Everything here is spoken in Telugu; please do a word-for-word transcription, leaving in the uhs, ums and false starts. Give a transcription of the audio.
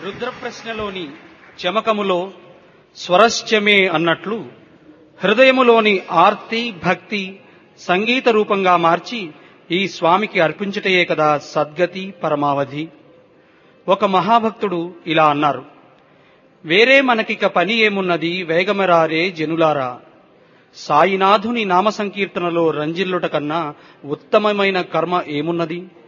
రుద్రప్రశ్నలోని చమకములో స్వరశ్చమే అన్నట్లు హృదయములోని ఆర్తి భక్తి సంగీత రూపంగా మార్చి ఈ స్వామికి అర్పించుటయే కదా సద్గతి పరమావధి. ఒక మహాభక్తుడు ఇలా అన్నారు: వేరే మనకిక పని ఏమున్నది వేగమరారే జనులారా, సాయినాథుని నామ సంకీర్తనలో రంజిల్లుట కన్నా ఉత్తమమైన కర్మ ఏమున్నది.